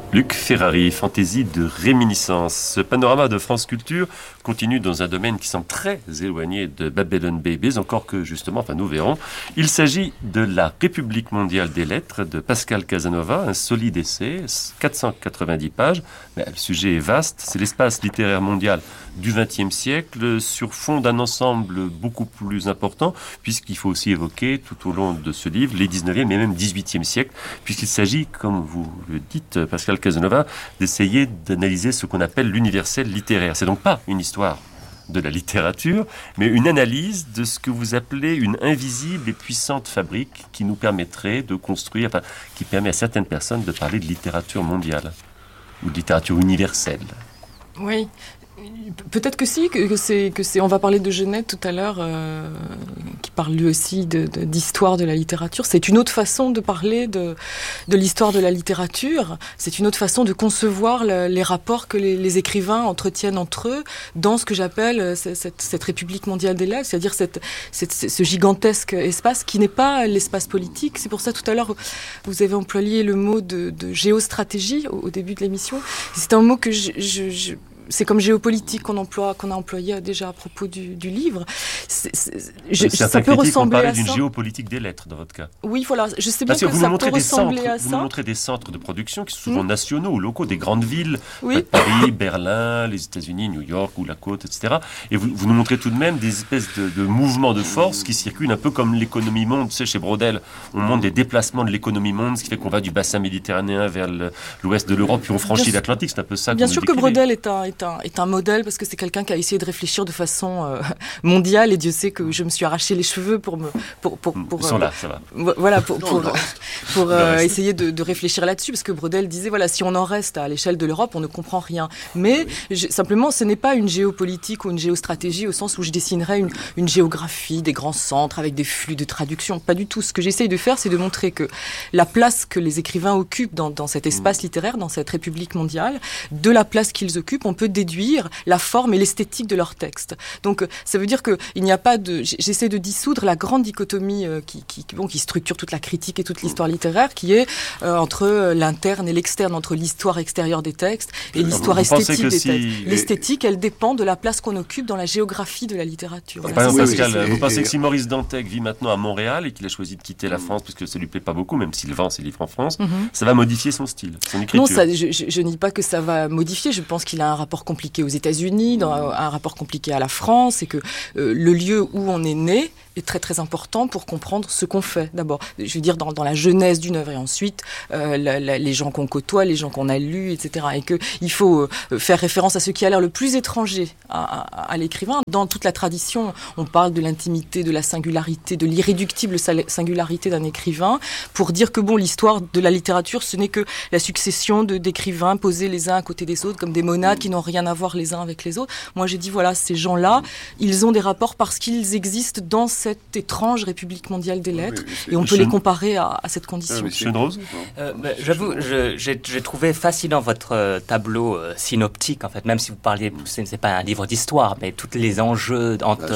Luc Ferrari, fantaisie de réminiscence. Ce panorama de France Culture continue dans un domaine qui semble très éloigné de Babylon Babies, encore que justement, nous verrons. Il s'agit de la République mondiale des lettres de Pascal Casanova, un solide essai, 490 pages. Mais le sujet est vaste, c'est l'espace littéraire mondial du XXe siècle sur fond d'un ensemble beaucoup plus important, puisqu'il faut aussi évoquer tout au long de ce livre les 19e et même 18e siècles, puisqu'il s'agit, comme vous le dites, Pascal Casanova, d'essayer d'analyser ce qu'on appelle l'universel littéraire. C'est donc pas une histoire de la littérature, mais une analyse de ce que vous appelez une invisible et puissante fabrique qui nous permettrait de construire, qui permet à certaines personnes de parler de littérature mondiale ou de littérature universelle. Oui. Peut-être que si, que c'est. On va parler de Genet tout à l'heure, qui parle lui aussi d'histoire de la littérature. C'est une autre façon de parler de l'histoire de la littérature. C'est une autre façon de concevoir les rapports que les écrivains entretiennent entre eux dans ce que j'appelle cette République mondiale des lettres, c'est-à-dire ce gigantesque espace qui n'est pas l'espace politique. C'est pour ça tout à l'heure vous avez employé le mot de géostratégie au début de l'émission. C'est un mot que c'est comme géopolitique qu'on a employé déjà à propos du livre. Ça peut ressembler à ça. D'une géopolitique des lettres, dans votre cas. Oui, voilà. Je sais bien que ça peut ressembler à ça. Vous nous montrez des centres de production qui sont souvent nationaux ou locaux, des grandes villes, Paris, Berlin, les États-Unis, New York ou la côte, etc. Et vous nous montrez tout de même des espèces de mouvements de force qui circulent un peu comme l'économie monde. Tu sais, chez Braudel, on montre des déplacements de l'économie monde, ce qui fait qu'on va du bassin méditerranéen vers l'ouest de l'Europe, puis on franchit l'Atlantique. C'est un peu ça que bien sûr que Braudel est un modèle parce que c'est quelqu'un qui a essayé de réfléchir de façon mondiale et Dieu sait que je me suis arraché les cheveux pour ils sont là, ça va. Voilà, pour essayer de réfléchir là-dessus parce que Braudel disait voilà, si on en reste à l'échelle de l'Europe, on ne comprend rien. Mais simplement, ce n'est pas une géopolitique ou une géostratégie au sens où je dessinerais une géographie des grands centres avec des flux de traduction. Pas du tout. Ce que j'essaye de faire, c'est de montrer que la place que les écrivains occupent dans cet espace littéraire, dans cette République mondiale, de la place qu'ils occupent, on peut déduire la forme et l'esthétique de leur texte. Donc, ça veut dire que il n'y a pas de. J'essaie de dissoudre la grande dichotomie qui structure toute la critique et toute l'histoire littéraire, qui est entre l'interne et l'externe, entre l'histoire extérieure des textes et l'histoire esthétique des textes. L'esthétique, elle dépend de la place qu'on occupe dans la géographie de la littérature. Par exemple, Pascal, vous pensez que si Maurice Dantec vit maintenant à Montréal et qu'il a choisi de quitter la France parce que ça lui plaît pas beaucoup, même s'il vend ses livres en France, ça va modifier son style, son écriture? Non, je ne dis pas que ça va modifier. Je pense qu'il a un rapport compliqué aux États-Unis, un rapport compliqué à la France, et que le lieu où on est né est très très important pour comprendre ce qu'on fait d'abord. Je veux dire dans la genèse d'une œuvre et ensuite les gens qu'on côtoie, les gens qu'on a lus, etc. Et qu'il faut faire référence à ce qui a l'air le plus étranger à l'écrivain. Dans toute la tradition, on parle de l'intimité, de la singularité, de l'irréductible singularité d'un écrivain pour dire que l'histoire de la littérature, ce n'est que la succession d'écrivains posés les uns à côté des autres comme des monades qui n'ont rien à voir les uns avec les autres. Moi, j'ai dit, voilà, ces gens-là, ils ont des rapports parce qu'ils existent dans cette étrange République mondiale des lettres, et on peut les comparer à cette condition. Monsieur Rose, j'avoue, j'ai trouvé fascinant votre tableau synoptique, en fait, même si vous parliez, ce n'est pas un livre d'histoire, mais tous les enjeux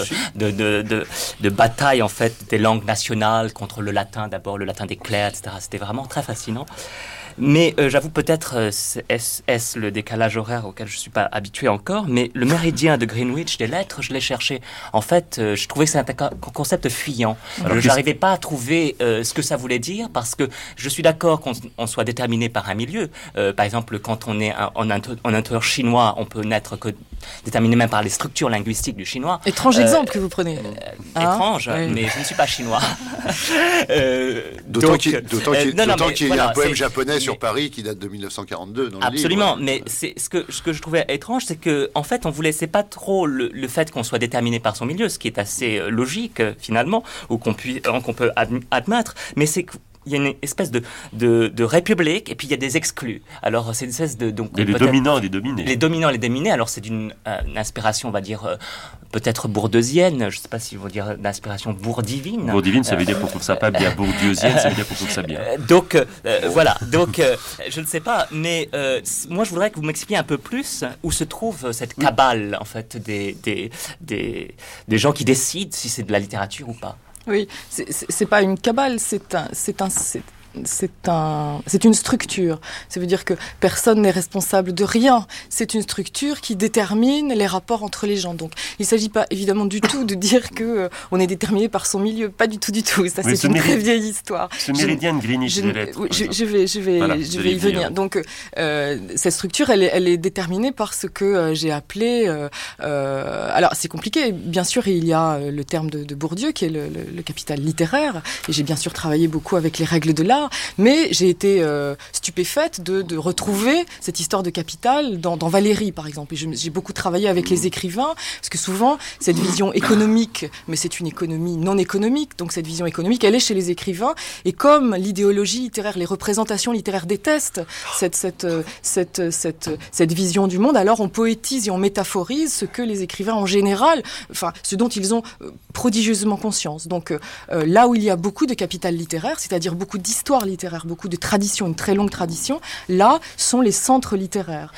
de bataille, en fait, des langues nationales contre le latin, d'abord le latin des clercs, etc. C'était vraiment très fascinant. Mais j'avoue, peut-être est-ce le décalage horaire auquel je ne suis pas habitué encore, mais le méridien de Greenwich des lettres, je l'ai cherché. En fait, je trouvais que c'est un concept fuyant. Je n'arrivais pas à trouver ce que ça voulait dire, parce que je suis d'accord qu'on soit déterminé par un milieu. Par exemple, quand on est en intérieur chinois, on peut n'être que déterminé même par les structures linguistiques du chinois. Étrange exemple que vous prenez. Étrange, mais je ne suis pas chinois. D'autant qu'il y a un poème japonais sur Paris qui date de 1942 dans le Absolument, livre. mais c'est ce que je trouvais étrange, c'est que en fait on vous laissait pas trop le fait qu'on soit déterminé par son milieu, ce qui est assez logique finalement, ou qu'on peut admettre, mais c'est que il y a une espèce de république, et puis il y a des exclus. Alors c'est une espèce de... Donc, et les dominants et les dominés. Les dominants et les dominés, alors c'est d'une inspiration, on va dire, peut-être bourdeusienne, je ne sais pas si vous dire d'inspiration bourdivine. Bourdivine, ça veut dire qu'on trouve ça pas bien. Bourdieusienne, ça veut dire qu'on trouve ça bien. Donc, voilà. Donc, je ne sais pas, mais moi je voudrais que vous m'expliquiez un peu plus où se trouve cette cabale, en fait, des gens qui décident si c'est de la littérature ou pas. Oui, c'est pas une cabale, c'est une structure. Ça veut dire que personne n'est responsable de rien. C'est une structure qui détermine les rapports entre les gens. Donc, il ne s'agit pas évidemment du tout de dire que on est déterminé par son milieu. Pas du tout, du tout. Ça, c'est une très vieille histoire. Ce méridien de Greenwich de l'être. Je vais y venir. Donc, cette structure, elle est déterminée par ce que j'ai appelé. Alors, c'est compliqué. Bien sûr, il y a le terme de Bourdieu qui est le capital littéraire. Et j'ai bien sûr travaillé beaucoup avec les règles de l'art, mais j'ai été stupéfaite de retrouver cette histoire de capital dans Valérie, par exemple. Et j'ai beaucoup travaillé avec les écrivains, parce que souvent, cette vision économique, mais c'est une économie non économique, donc cette vision économique, elle est chez les écrivains. Et comme l'idéologie littéraire, les représentations littéraires détestent cette vision du monde, alors on poétise et on métaphorise ce que les écrivains en général, enfin, ce dont ils ont prodigieusement conscience. Donc là où il y a beaucoup de capital littéraire, c'est-à-dire beaucoup d'histoire littéraire, beaucoup de tradition, une très longue tradition, là sont les centres littéraires.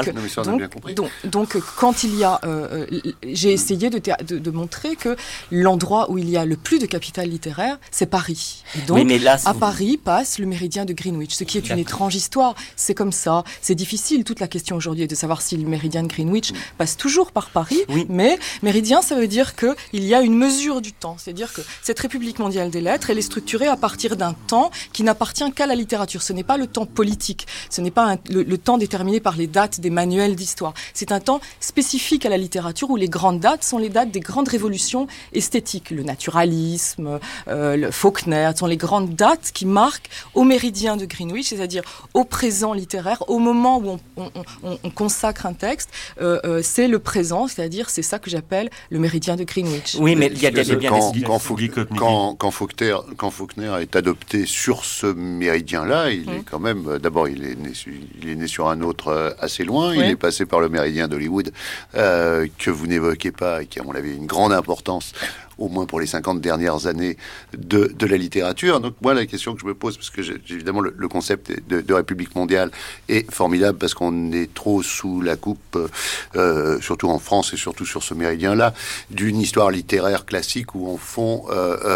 Donc quand il y a... j'ai essayé de montrer que l'endroit où il y a le plus de capital littéraire, c'est Paris. Et donc, oui, mais là, à Paris passe le méridien de Greenwich, ce qui est une étrange histoire. C'est comme ça. C'est difficile. Toute la question aujourd'hui est de savoir si le méridien de Greenwich passe toujours par Paris. Oui. Mais méridien, ça veut dire qu'il y a une mesure du temps. C'est-à-dire que cette République mondiale des lettres, elle est structurée à partir d'un temps qui n'appartient qu'à la littérature. Ce n'est pas le temps politique. Ce n'est pas le temps déterminé par les dates des manuels d'histoire. C'est un temps spécifique à la littérature où les grandes dates sont les dates des grandes révolutions esthétiques. Le naturalisme, le Faulkner, sont les grandes dates qui marquent au méridien de Greenwich, c'est-à-dire au présent littéraire, au moment où on consacre un texte, c'est le présent, c'est-à-dire c'est ça que j'appelle le méridien de Greenwich. Oui, mais il y a bien quand Faulkner est adopté sur ce méridien-là, il est quand même, d'abord il est né sur un autre assez loin, il est passé par le méridien d'Hollywood que vous n'évoquez pas et qui, à mon avis, a une grande importance, au moins pour les 50 dernières années de la littérature. Donc moi, la question que je me pose, parce que évidemment le concept de République mondiale est formidable parce qu'on est trop sous la coupe, surtout en France et surtout sur ce méridien-là, d'une histoire littéraire classique où, en fond,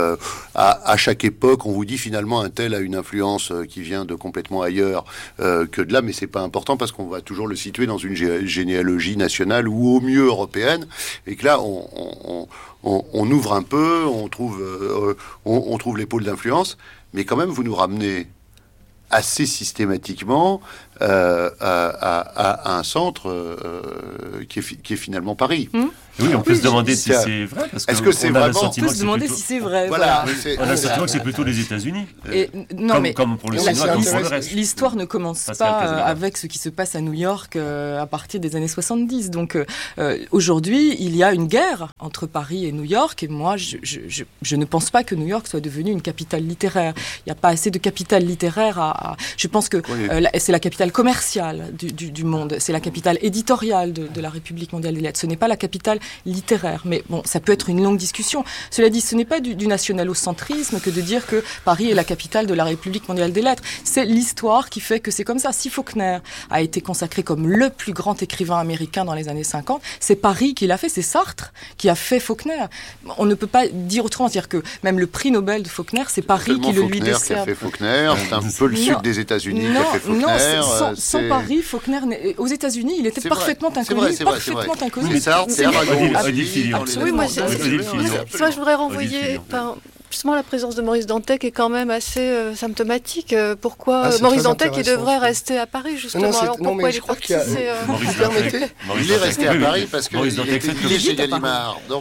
à chaque époque, on vous dit finalement un tel a une influence qui vient de complètement ailleurs que de là, mais c'est pas important parce qu'on va toujours le situer dans une généalogie nationale ou au mieux européenne, et que là, on ouvre un peu, on trouve les pôles d'influence, mais quand même, vous nous ramenez assez systématiquement à un centre qui est finalement Paris. Oui, on peut se demander si c'est vrai. Est-ce que c'est vraiment... On peut se demander si c'est vrai. Voilà. On a le sentiment que c'est plutôt les États-Unis. Comme pour le cinéma, comme pour le reste. L'histoire ne commence pas avec ce qui se passe à New York à partir des années 70. Donc aujourd'hui, il y a une guerre entre Paris et New York. Et moi, je ne pense pas que New York soit devenue une capitale littéraire. Il n'y a pas assez de capitale littéraire Je pense que c'est la capitale commerciale du monde. C'est la capitale éditoriale de la République mondiale des lettres. Ce n'est pas la capitale littéraire. Mais bon, ça peut être une longue discussion. Cela dit, ce n'est pas du nationalocentrisme que de dire que Paris est la capitale de la République mondiale des lettres. C'est l'histoire qui fait que c'est comme ça. Si Faulkner a été consacré comme le plus grand écrivain américain dans les années 50, c'est Paris qui l'a fait, c'est Sartre qui a fait Faulkner. On ne peut pas dire autrement, c'est-à-dire que même le prix Nobel de Faulkner, c'est Paris qui le lui dessert. Qui a fait Faulkner, c'est un peu le sud des États-Unis qui a fait Faulkner. Non, sans Paris, Faulkner, aux États-Unis, il était parfaitement inconnu. Oui, mais ça, c'est oui, moi, je voudrais renvoyer justement la présence de Maurice Dantec est quand même assez symptomatique. Pourquoi Maurice Dantec devrait rester à Paris justement? Pourquoi il est parti? Il est resté à Paris parce qu'il est chez Gallimard. Donc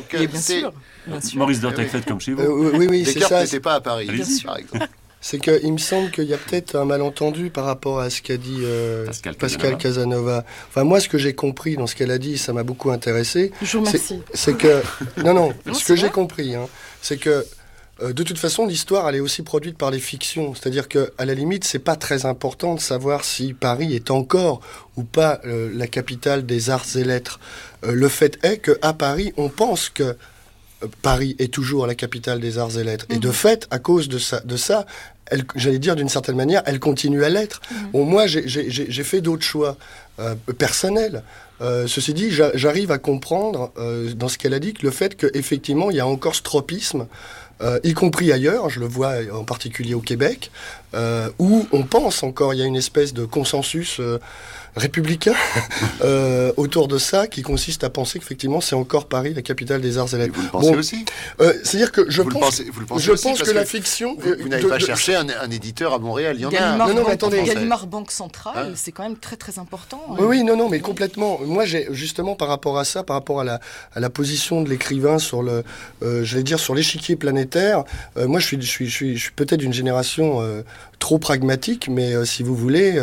Maurice Dantec fait comme chez vous. Oui, c'est ça. Descartes n'était pas à Paris, par exemple. C'est qu'il me semble qu'il y a peut-être un malentendu par rapport à ce qu'a dit Pascal Casanova. Enfin, moi, ce que j'ai compris dans ce qu'elle a dit, ça m'a beaucoup intéressé. Je vous remercie. C'est que... Non, ce que j'ai compris, c'est que de toute façon, l'histoire, elle est aussi produite par les fictions. C'est-à-dire qu'à la limite, c'est pas très important de savoir si Paris est encore ou pas la capitale des arts et lettres. Le fait est qu'à Paris, on pense que Paris est toujours la capitale des arts et lettres. Et de fait, à cause de ça, j'allais dire d'une certaine manière, elle continue à l'être. Bon, moi, j'ai fait d'autres choix personnels. Ceci dit, j'arrive à comprendre dans ce qu'elle a dit que le fait qu'effectivement, il y a encore ce tropisme y compris ailleurs, je le vois en particulier au Québec, où on pense encore, il y a une espèce de consensus républicain autour de ça, qui consiste à penser qu'effectivement c'est encore Paris, la capitale des arts et lettres. Vous le pensez aussi c'est-à-dire que je pense que la fiction... Vous n'avez pas cherché un éditeur à Montréal, il y en a. Non, mais attendez. Gallimard Banque Centrale, c'est quand même très très important. Oui, non, mais complètement. Moi, j'ai justement par rapport à ça, par rapport à la position de l'écrivain sur sur l'échiquier planétaire, moi je suis peut-être d'une génération trop pragmatique, mais si vous voulez,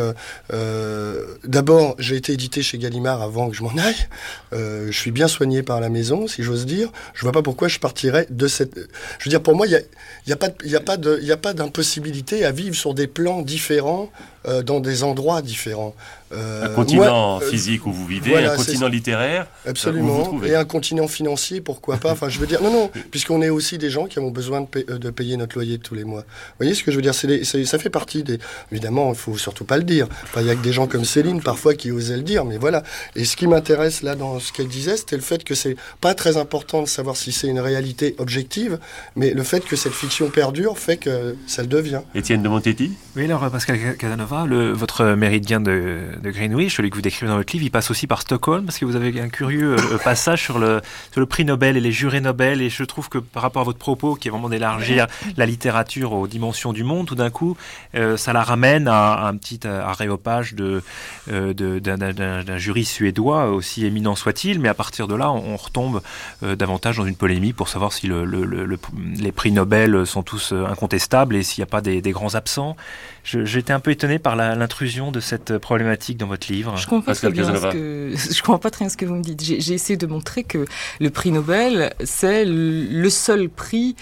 d'abord, j'ai été édité chez Gallimard avant que je m'en aille. Je suis bien soigné par la maison, si j'ose dire. Je vois pas pourquoi je partirais de cette... Je veux dire, pour moi, il y a pas d'impossibilité à vivre sur des plans différents, dans des endroits différents. Un continent physique où vous vivez, voilà, un continent littéraire absolument, où vous trouvez. Et un continent financier, pourquoi pas. Enfin, je veux dire, non, puisqu'on est aussi des gens qui avons besoin de payer notre loyer tous les mois. Vous voyez ce que je veux dire, ça fait partie des... Évidemment, il faut surtout pas le dire. Enfin, il y a que des gens comme Céline, parfois, qui osaient le dire, mais voilà. Et ce qui m'intéresse, là, dans ce qu'elle disait, c'était le fait que c'est pas très important de savoir si c'est une réalité objective, mais le fait que cette fiction perdure fait que ça le devient. Étienne de Montetti ? Oui, alors, Pascal Casanova, votre méridien de Greenwich, celui que vous décrivez dans votre livre, il passe aussi par Stockholm, parce que vous avez un curieux passage sur le prix Nobel et les jurés Nobel, et je trouve que par rapport à votre propos, qui est vraiment d'élargir la littérature aux dimensions du monde, tout d'un coup, ça la ramène à un petit aréopage d'un jury suédois, aussi éminent soit-il, mais à partir de là, on retombe davantage dans une polémique pour savoir si les prix Nobel sont tous incontestables et s'il n'y a pas des grands absents. J'étais un peu étonné par l'intrusion de cette problématique dans votre livre. Je comprends pas très bien ce que vous me dites. J'ai essayé de montrer que le prix Nobel, c'est le seul prix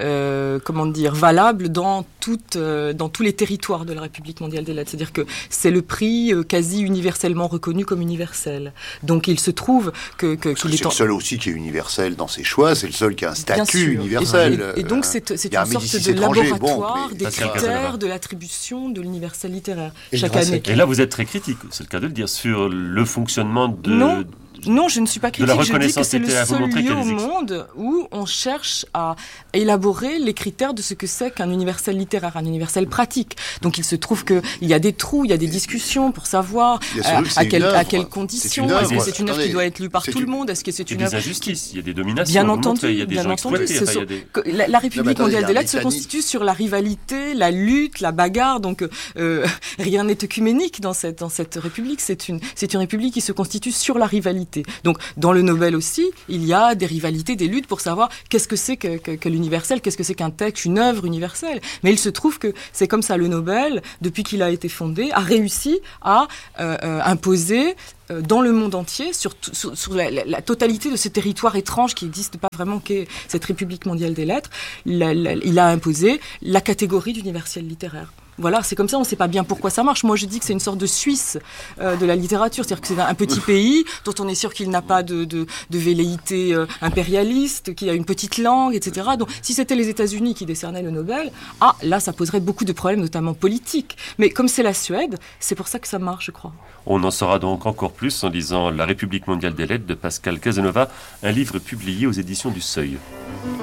valable dans tous les territoires de la République mondiale des lettres. C'est-à-dire que c'est le prix quasi universellement reconnu comme universel. Donc il se trouve que c'est le seul aussi qui est universel dans ses choix, c'est le seul qui a un statut universel. Et donc c'est une sorte de laboratoire des critères de l'attribution de l'universel littéraire chaque année. Et là vous êtes très critique, c'est le cas de le dire, sur le fonctionnement de... Non, je ne suis pas critique. Je dis que c'est le seul lieu au monde où on cherche à élaborer les critères de ce que c'est qu'un universel littéraire, un universel pratique. Donc il se trouve qu'il y a des trous, il y a des discussions pour savoir à quelles conditions. Est-ce que c'est une œuvre qui doit être lue par tout le monde? Est-ce que c'est une œuvre... Il y a des injustices, il y a des dominations. Bien entendu. Il y a des gens exploités. La République mondiale des lettres se constitue sur la rivalité, la lutte, la bagarre. Donc rien n'est œcuménique dans cette République. C'est une République qui se constitue sur la rivalité. Donc, dans le Nobel aussi, il y a des rivalités, des luttes pour savoir qu'est-ce que c'est que l'universel, qu'est-ce que c'est qu'un texte, une œuvre universelle. Mais il se trouve que c'est comme ça, le Nobel, depuis qu'il a été fondé, a réussi à imposer dans le monde entier, sur la totalité de ces territoires étranges qui n'existent pas vraiment, qu'est cette République mondiale des lettres, il a imposé la catégorie d'universel littéraire. Voilà, c'est comme ça, on ne sait pas bien pourquoi ça marche. Moi, je dis que c'est une sorte de Suisse de la littérature, c'est-à-dire que c'est un petit pays dont on est sûr qu'il n'a pas de velléité impérialiste, qu'il a une petite langue, etc. Donc, si c'était les États-Unis qui décernaient le Nobel, là, ça poserait beaucoup de problèmes, notamment politiques. Mais comme c'est la Suède, c'est pour ça que ça marche, je crois. On en saura donc encore plus en lisant La République mondiale des lettres de Pascal Casanova, un livre publié aux éditions du Seuil.